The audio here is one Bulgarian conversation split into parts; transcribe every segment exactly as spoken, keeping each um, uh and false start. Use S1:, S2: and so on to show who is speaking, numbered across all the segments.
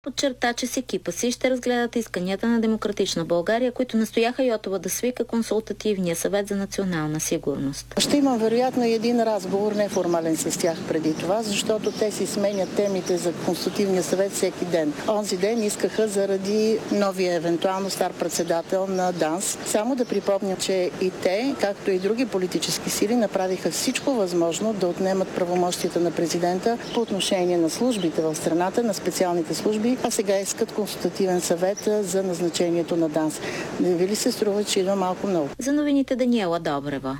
S1: Подчерта, че с екипа си ще разгледат исканията на Демократична България, които настояха Йотова да свика консултативния съвет за национална сигурност.
S2: Ще има вероятно един разговор, неформален с тях преди това, защото те си сменят темите за консултативния съвет всеки ден. Онзи ден искаха заради новия евентуално стар председател на ДАНС. Само да припомня, че и те, както и други политически сили, направиха всичко възможно да отнемат правомощията на президента по отношение на службите в страната, на специалните служби, а сега искат консултативен съвет за назначението на ДАНС. Не ви ли се струва, че идва малко много?
S1: За новините Даниела Добрева.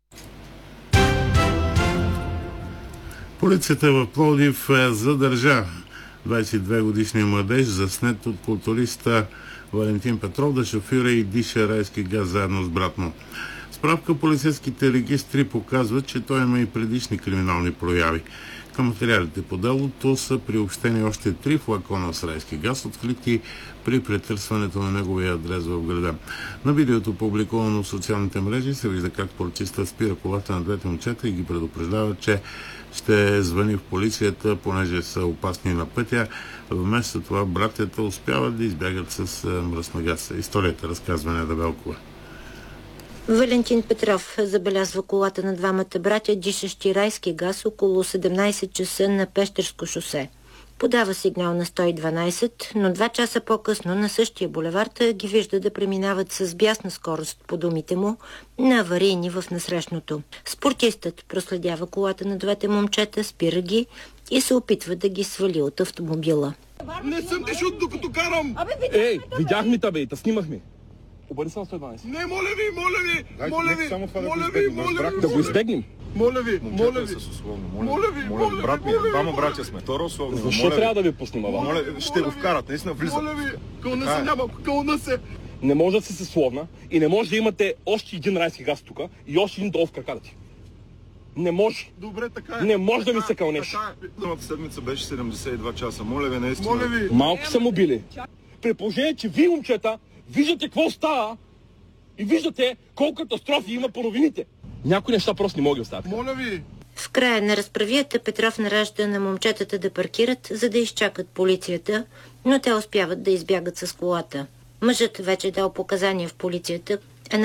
S3: Полицията в Пловдив задържа двадесет и две годишния младеж, заснет от културиста Валентин Петров да шофира и диша райски газ заедно с брат му. Справка полицейските регистри показват, че той има и предишни криминални прояви. Към материалите по делото са приобщени още три флакона с райски газ, открити при претърсването на неговия адрес в града. На видеото, публикувано в социалните мрежи, се вижда как полицистът спира колата на двете момчета и ги предупреждава, че ще звъни в полицията, понеже са опасни на пътя. Вместо това братята успяват да избягат с мръсна газ. Историята разказва Неда Велкова.
S4: Валентин Петров забелязва колата на двамата братя, дишащи райски газ, около седемнадесет часа на Пещерско шосе. Подава сигнал на сто и дванадесет, но два часа по-късно на същия булевард ги вижда да преминават с бясна скорост, по думите му, на аварийни в насрещното. Спортистът проследява колата на двете момчета, спира ги и се опитва да ги свали от автомобила.
S5: Не съм дишал докато карам!
S6: Ей, видяхме те, бе, та снимахме. Обади се на сто и дванадесет.
S5: Не, моля ви, моля ви, моля ви, моля ви, моля ви.
S6: Да го избегнем.
S5: Моля ви, моля ви. Моля ви, моля ви.
S7: Брат ми, двама братя сме. Второ условно.
S6: Защо трябва да ви пуснем, ава?
S7: Моля, ще го вкарат, наистина влизат.
S5: Моля ви, кълна се няма, кълна се.
S6: Не може да си съсловна и не може да имате още един райски газ тук и още един долу в краката ти. Не може.
S5: Добре, така е.
S6: Не може да ми се кълнеш.
S7: Първата седмица беше седемдесет и два часа. Моля ви, наистина.
S5: Моля ви.
S6: Малко са му били. При положение, че вие, момчета, виждате какво става и виждате колко катастрофи има по новините. Някои неща просто не могат да оставят.
S5: Моля ви.
S4: В края на разправията Петров наражда на момчетата да паркират, за да изчакат полицията, но те успяват да избягат с колата. Мъжът вече дал показания в полицията,